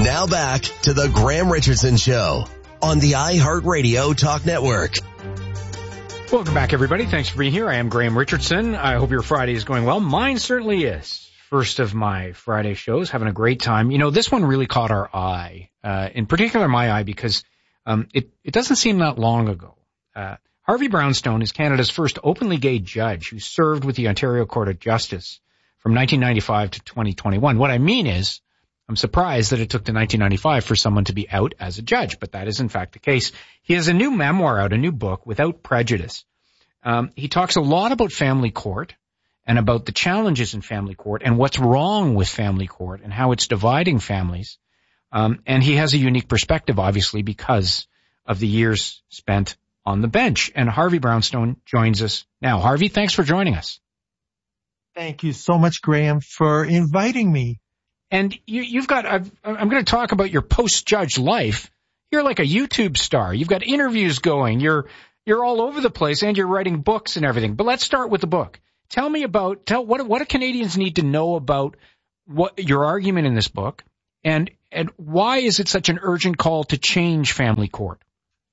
Now back to the Graham Richardson Show on the iHeartRadio Talk Network. Welcome back, everybody. Thanks for being here. I am Graham Richardson. I hope your Friday is going well. Mine certainly is. First of my Friday shows, having a great time. You know, this one really caught our eye, in particular my eye, because it doesn't seem that long ago. Harvey Brownstone is Canada's first openly gay judge who served with the Ontario Court of Justice from 1995 to 2021. What I mean is, I'm surprised that it took to 1995 for someone to be out as a judge, but that is in fact the case. He has a new memoir out, a new book, Without Prejudice. He talks a lot about family court and about the challenges in family court and what's wrong with family court and how it's dividing families. And he has a unique perspective, obviously, because of the years spent on the bench. And Harvey Brownstone joins us now. Harvey, thanks for joining us. Thank you so much, Graham, for inviting me. And you've got, I'm going to talk about your post-judge life. You're like a YouTube star. You've got interviews going. You're all over the place, and you're writing books and everything. But let's start with the book. Tell me what do Canadians need to know about what your argument in this book, and why is it such an urgent call to change family court?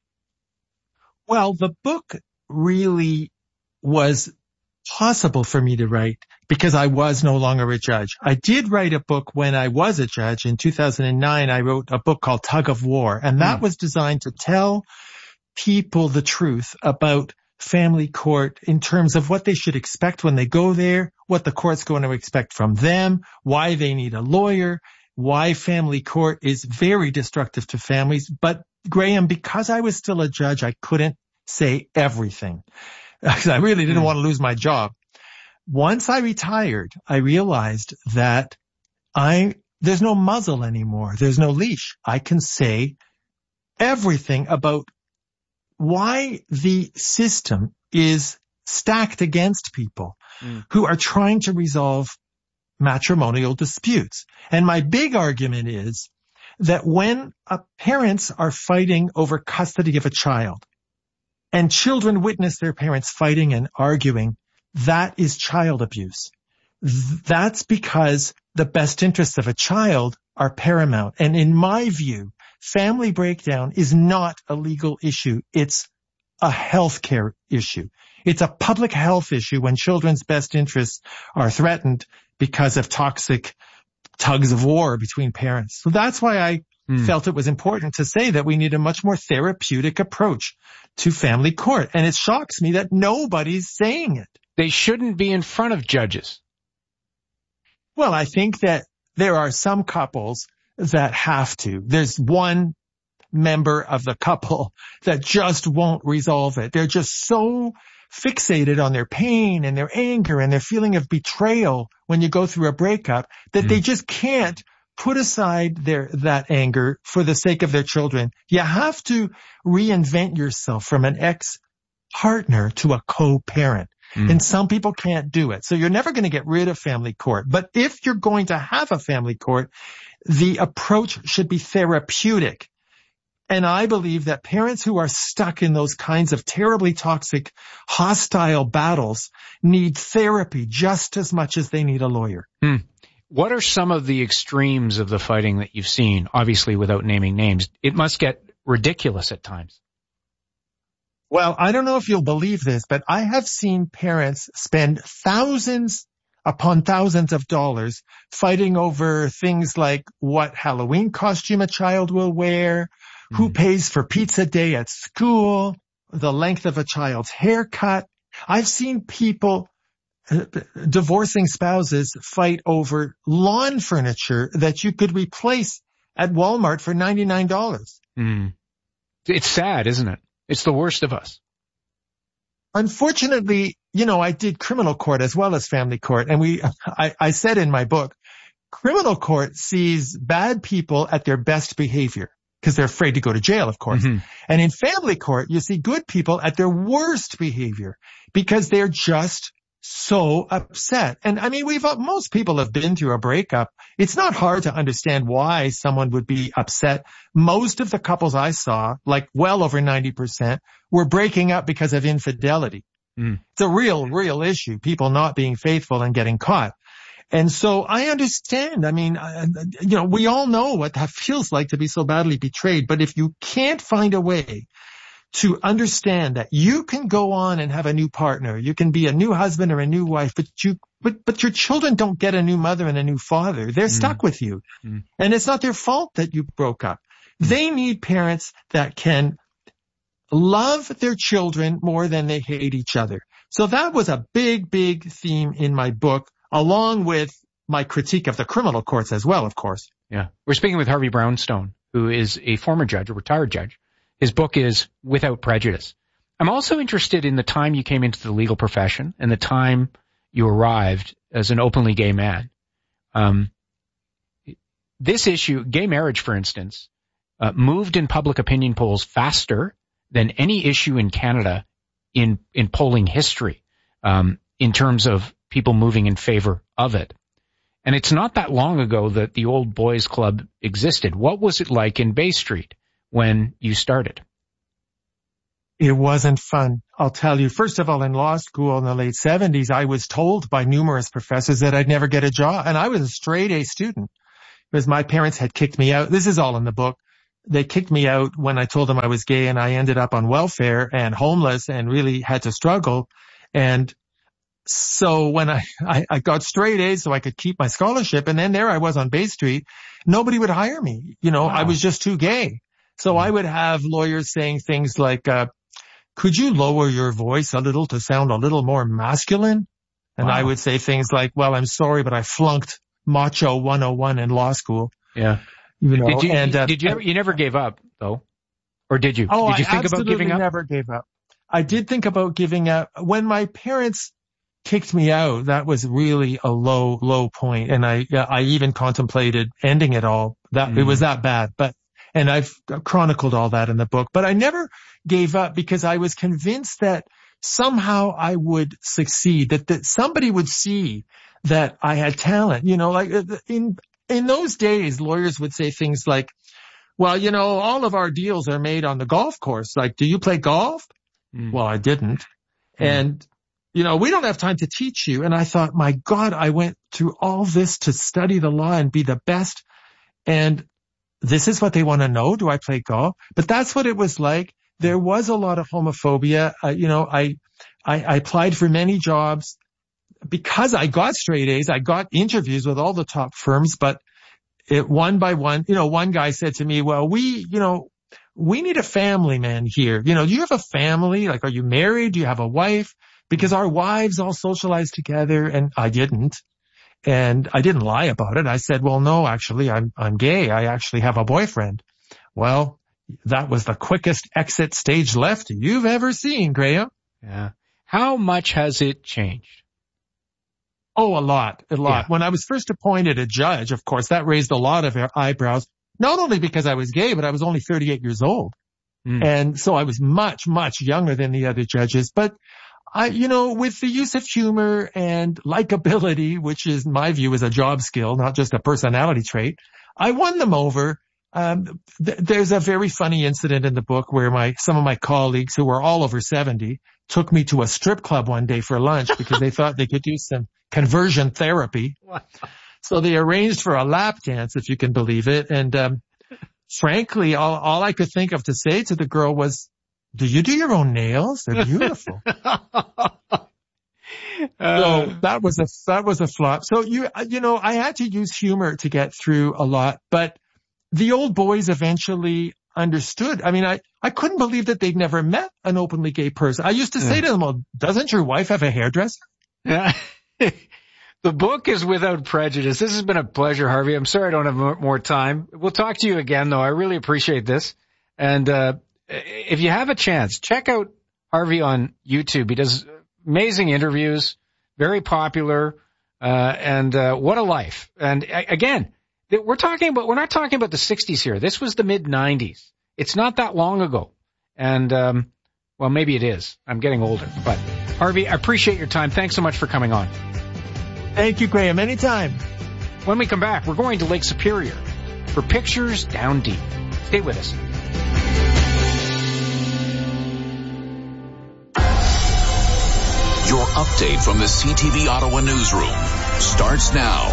Well, the book really was possible for me to write because I was no longer a judge. I did write a book when I was a judge. In 2009, I wrote a book called Tug of War, and that was designed to tell people the truth about family court in terms of what they should expect when they go there, what the court's going to expect from them, why they need a lawyer, why family court is very destructive to families. But Graham, because I was still a judge, I couldn't say everything because I really didn't want to lose my job. Once I retired, I realized that there's no muzzle anymore. There's no leash. I can say everything about why the system is stacked against people who are trying to resolve matrimonial disputes. And my big argument is that when parents are fighting over custody of a child and children witness their parents fighting and arguing, that is child abuse. That's because the best interests of a child are paramount. And in my view, family breakdown is not a legal issue. It's a healthcare issue. It's a public health issue when children's best interests are threatened because of toxic tugs of war between parents. So that's why I felt it was important to say that we need a much more therapeutic approach to family court. And it shocks me that nobody's saying it. They shouldn't be in front of judges. Well, I think that there are some couples that have to. There's one member of the couple that just won't resolve it. They're just so fixated on their pain and their anger and their feeling of betrayal when you go through a breakup that they just can't put aside that anger for the sake of their children. You have to reinvent yourself from an ex-partner to a co-parent. And some people can't do it. So you're never going to get rid of family court. But if you're going to have a family court, the approach should be therapeutic. And I believe that parents who are stuck in those kinds of terribly toxic, hostile battles need therapy just as much as they need a lawyer. What are some of the extremes of the fighting that you've seen? Obviously, without naming names, it must get ridiculous at times. Well, I don't know if you'll believe this, but I have seen parents spend thousands upon thousands of dollars fighting over things like what Halloween costume a child will wear, who pays for pizza day at school, the length of a child's haircut. I've seen people, divorcing spouses, fight over lawn furniture that you could replace at Walmart for $99. It's sad, isn't it? It's the worst of us. Unfortunately, I did criminal court as well as family court. And I said in my book, criminal court sees bad people at their best behavior because they're afraid to go to jail, of course. And in family court, you see good people at their worst behavior because they're just so upset. And I mean, most people have been through a breakup. It's not hard to understand why someone would be upset. Most of the couples I saw, like well over 90%, were breaking up because of infidelity. It's a real issue, people not being faithful and getting caught. And so I understand. I mean, we all know what that feels like to be so badly betrayed. But if you can't find a way to understand that you can go on and have a new partner, you can be a new husband or a new wife, but your children don't get a new mother and a new father. They're stuck with you. And it's not their fault that you broke up. They need parents that can love their children more than they hate each other. So that was a big, big theme in my book, along with my critique of the criminal courts as well, of course. Yeah. We're speaking with Harvey Brownstone, who is a former judge, a retired judge. His book is Without Prejudice. I'm also interested in the time you came into the legal profession and the time you arrived as an openly gay man. This issue, gay marriage, for instance, moved in public opinion polls faster than any issue in Canada in polling history, in terms of people moving in favor of it. And it's not that long ago that the old boys club existed. What was it like in Bay Street when you started? It wasn't fun. I'll tell you. First of all, in law school in the late 70s, I was told by numerous professors that I'd never get a job. And I was a straight A student because my parents had kicked me out. This is all in the book. They kicked me out when I told them I was gay, and I ended up on welfare and homeless and really had to struggle. And so when I got straight A's so I could keep my scholarship, and then there I was on Bay Street, nobody would hire me. Wow. I was just too gay. So I would have lawyers saying things like, could you lower your voice a little to sound a little more masculine? And I would say things like, well, I'm sorry, but I flunked Macho 101 in law school. Yeah. Did you never gave up though? Or did you? Oh, did you think about giving up? I never gave up. I did think about giving up. When my parents kicked me out, that was really a low point. And I even contemplated ending it all. It was that bad. And I've chronicled all that in the book, but I never gave up because I was convinced that somehow I would succeed, that somebody would see that I had talent. Like in those days, lawyers would say things like, well, all of our deals are made on the golf course. Like, do you play golf? Well, I didn't. And, we don't have time to teach you. And I thought, my God, I went through all this to study the law and be the best. And this is what they want to know. Do I play golf? But that's what it was like. There was a lot of homophobia. I applied for many jobs because I got straight A's. I got interviews with all the top firms, but one by one, one guy said to me, well, we need a family man here. Do you have a family? Like, are you married? Do you have a wife? Because our wives all socialize together. And I didn't. And I didn't lie about it. I said, well, no, actually, I'm gay. I actually have a boyfriend. Well, that was the quickest exit stage left you've ever seen, Graham. Yeah. How much has it changed? Oh, a lot. Yeah. When I was first appointed a judge, of course, that raised a lot of eyebrows, not only because I was gay, but I was only 38 years old. And so I was much, much younger than the other judges. But with the use of humor and likability, which is my view is a job skill, not just a personality trait, I won them over. There's a very funny incident in the book where some of my colleagues who were all over 70 took me to a strip club one day for lunch because they thought they could do some conversion therapy. So they arranged for a lap dance, if you can believe it. And frankly, all I could think of to say to the girl was, do you do your own nails? They're beautiful. So that was a flop. So I had to use humor to get through a lot, but the old boys eventually understood. I mean, I couldn't believe that they'd never met an openly gay person. I used to say to them, well, doesn't your wife have a hairdresser? Yeah. The book is Without Prejudice. This has been a pleasure, Harvey. I'm sorry I don't have more time. We'll talk to you again, though. I really appreciate this. And if you have a chance, check out Harvey on YouTube. He does amazing interviews, very popular, and what a life. And again, we're not talking about the 60s here. This was the mid-90s. It's not that long ago. And, well, maybe it is. I'm getting older. But, Harvey, I appreciate your time. Thanks so much for coming on. Thank you, Graham. Anytime. When we come back, we're going to Lake Superior for Pictures Down Deep. Stay with us. Your update from the CTV Ottawa newsroom. starts now.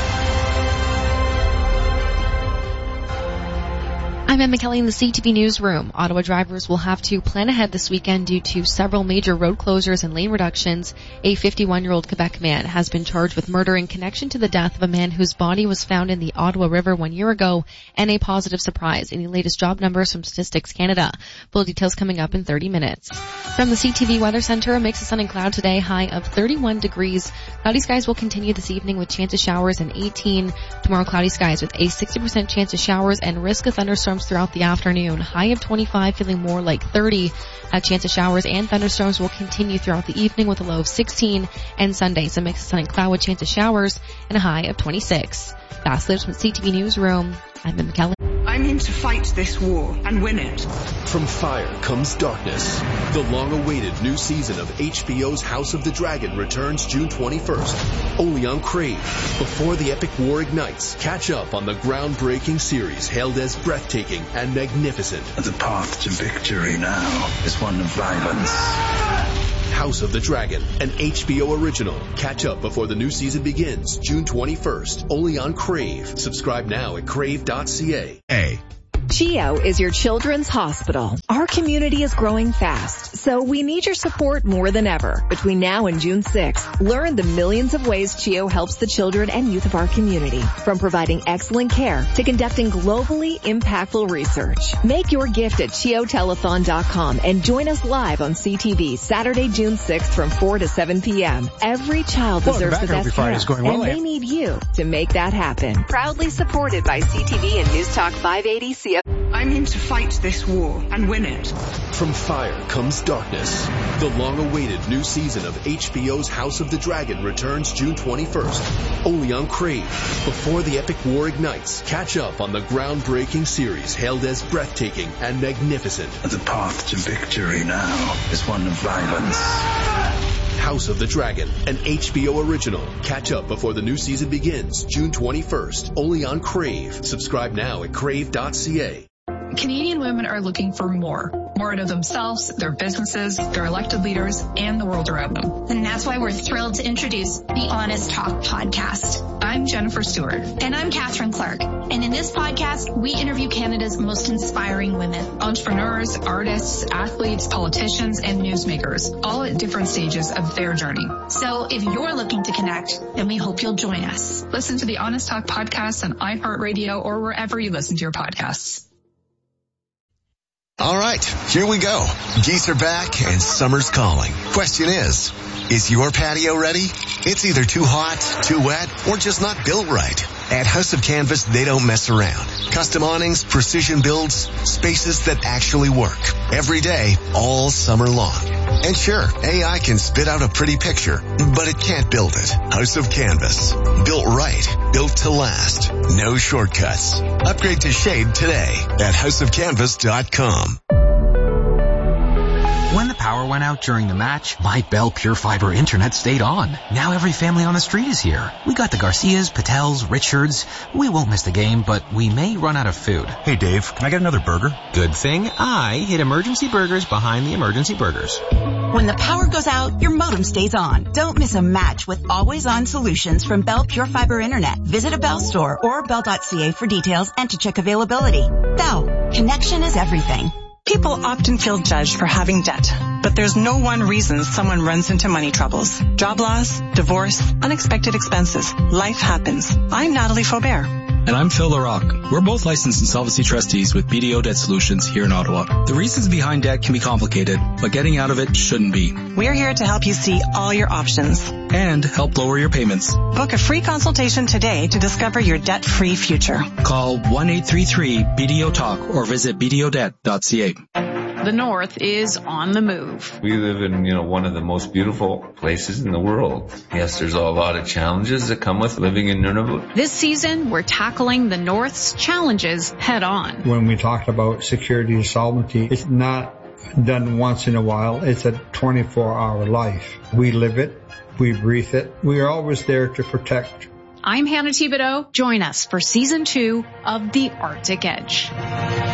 I'm Emma Kelly in the CTV Newsroom. Ottawa drivers will have to plan ahead this weekend due to several major road closures and lane reductions. A 51-year-old Quebec man has been charged with murder in connection to the death of a man whose body was found in the Ottawa River 1 year ago, and a positive surprise in the latest job numbers from Statistics Canada. Full details coming up in 30 minutes. From the CTV Weather Center, a mix of sun and cloud today, high of 31 degrees. Cloudy skies will continue this evening with chance of showers and 18. Tomorrow, cloudy skies with a 60% chance of showers and risk of thunderstorms throughout the afternoon. High of 25, feeling more like 30. A chance of showers and thunderstorms will continue throughout the evening with a low of 16. And Sunday, some mix of sun and cloud with chance of showers and a high of 26. Fast Lives from CTV Newsroom. I'm Emma Kelly. I'm in to fight this war and win it. From fire comes darkness. The long-awaited new season of HBO's House of the Dragon returns June 21st, only on Crave. Before the epic war ignites, catch up on the groundbreaking series hailed as breathtaking and magnificent. The path to victory now is one of violence. House of the Dragon, an HBO original. Catch up before the new season begins, June 21st, only on Crave. Subscribe now at crave.ca. CHEO is your children's hospital. Our community is growing fast, so we need your support more than ever. Between now and June 6th, learn the millions of ways CHEO helps the children and youth of our community, from providing excellent care to conducting globally impactful research. Make your gift at CHEOtelethon.com and join us live on CTV Saturday, June 6th from 4 to 7 p.m. Every child deserves the best care, and they need you to make that happen. Proudly supported by CTV and News Talk 580 CF. I'm in to fight this war and win it. From fire comes darkness. The long-awaited new season of HBO's House of the Dragon returns June 21st, only on Crave. Before the epic war ignites, catch up on the groundbreaking series hailed as breathtaking and magnificent. The path to victory now is one of violence. House of the Dragon, an HBO original. Catch up before the new season begins, June 21st, only on Crave. Subscribe now at crave.ca. Canadian women are looking for more out of themselves, their businesses, their elected leaders, and the world around them. And that's why we're thrilled to introduce the Honest Talk podcast. I'm Jennifer Stewart. And I'm Catherine Clark. And in this podcast, we interview Canada's most inspiring women. Entrepreneurs, artists, athletes, politicians, and newsmakers, all at different stages of their journey. So if you're looking to connect, then we hope you'll join us. Listen to the Honest Talk podcast on iHeartRadio or wherever you listen to your podcasts. All right, here we go. Geese are back and summer's calling. Question is your patio ready? It's either too hot, too wet, or just not built right. At House of Canvas, they don't mess around. Custom awnings, precision builds, spaces that actually work. Every day, all summer long. And sure, AI can spit out a pretty picture, but it can't build it. House of Canvas. Built right. Built to last. No shortcuts. Upgrade to shade today at houseofcanvas.com. When the power went out during the match, my Bell Pure Fiber internet stayed on. Now every family on the street is here. We got the Garcias, Patels, Richards. We won't miss the game, but we may run out of food. Hey Dave, can I get another burger? Good thing I hid Emergency Burgers behind the Emergency Burgers. When the power goes out, your modem stays on. Don't miss a match with always-on solutions from Bell Pure Fiber Internet. Visit a Bell store or bell.ca for details and to check availability. Bell, connection is everything. People often feel judged for having debt, but there's no one reason someone runs into money troubles. Job loss, divorce, unexpected expenses. Life happens. I'm Natalie Faubert. And I'm Phil LaRock. We're both licensed insolvency trustees with BDO Debt Solutions here in Ottawa. The reasons behind debt can be complicated, but getting out of it shouldn't be. We're here to help you see all your options. And help lower your payments. Book a free consultation today to discover your debt-free future. Call 1-833-BDO-TALK or visit bdodebt.ca. The North is on the move. We live in, one of the most beautiful places in the world. Yes, there's a lot of challenges that come with living in Nunavut. This season, we're tackling the North's challenges head on. When we talk about security and sovereignty, it's not done once in a while. It's a 24-hour life. We live it. We breathe it. We are always there to protect. I'm Hannah Thibodeau. Join us for Season 2 of The Arctic Edge.